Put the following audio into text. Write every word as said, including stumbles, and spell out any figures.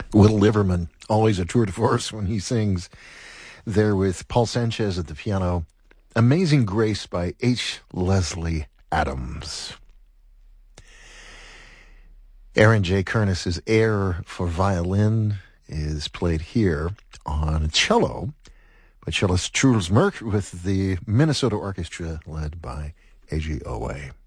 Will Liverman, always a tour de force when he sings. There with Paul Sanchez at the piano. Amazing Grace by H. Leslie Adams. Aaron J. Kernis's Air for Violin is played here on cello by cellist Truls Merk with the Minnesota Orchestra led by A G Owe.